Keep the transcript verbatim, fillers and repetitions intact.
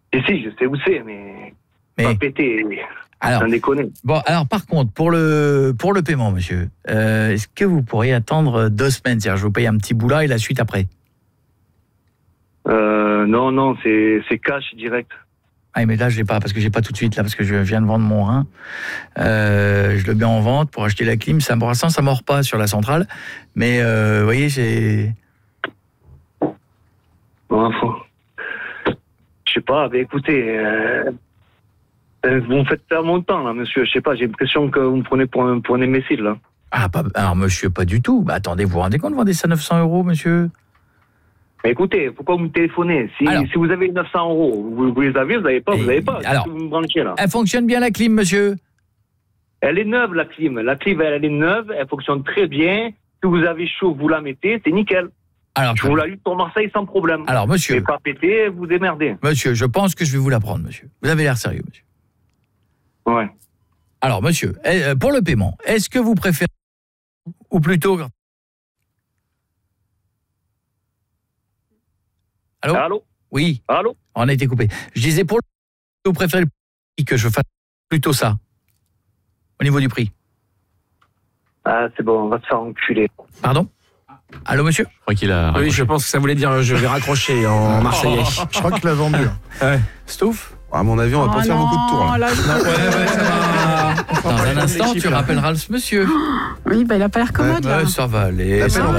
Et si, je sais où c'est, mais... Mais... Pas péter, alors, sans déconner. Bon, alors par contre, pour le, pour le paiement, monsieur, euh, est-ce que vous pourriez attendre deux semaines? C'est-à-dire, je vous paye un petit bout là et la suite après. Euh, non, non, c'est, c'est cash direct. Ah, mais là, je l'ai pas, parce que j'ai pas tout de suite, là, parce que je viens de vendre mon rein. Euh, je le mets en vente pour acheter la clim. Ça, pour l'instant, ça mord pas sur la centrale. Mais, euh, vous voyez, j'ai... Bon, enfin... Je sais pas, mais écoutez... Euh... Vous me faites perdre mon temps, là, monsieur. Je sais pas, j'ai l'impression que vous me prenez pour un, pour un imbécile, là. Ah, pas, alors, monsieur, pas du tout. Bah, attendez, vous vous rendez compte, vous vendez ça neuf cents euros, monsieur? Mais écoutez, pourquoi vous me téléphonez? Si, alors, si vous avez neuf cents euros, vous, vous les avez, vous n'avez pas, vous n'avez pas. Alors, vous me branchez, là. Elle fonctionne bien, la clim, monsieur? Elle est neuve, la clim. La clim, elle, elle est neuve, elle fonctionne très bien. Si vous avez chaud, vous la mettez, c'est nickel. Alors, je vous la lutte pour Marseille sans problème. Alors, monsieur... Et pas péter, vous démerdez. Monsieur, je pense que je vais vous la prendre, monsieur. Vous avez l'air sérieux, monsieur. Ouais. Alors, monsieur, pour le paiement, est-ce que vous préférez... Ou plutôt... Allô? Allô? Oui. Allô? On a été coupé. Je disais, pour le... Vous préférez que je fasse plutôt ça? Au niveau du prix? Ah, c'est bon, on va se faire enculer. Pardon? Allô, monsieur? Je crois qu'il a raccroché. Oui, je pense que ça voulait dire je vais raccrocher en marseillais. Je crois qu'il l'a vendu. Ouais. Stouff? À mon avis, on va Oh pas faire non, beaucoup de tours. Là. là, je- Ouais, ouais, ça va. Dans un instant, tu rappelleras ce monsieur. Oui, bah, il a pas l'air commode, là. Ouais, ça va aller. Appelle ça va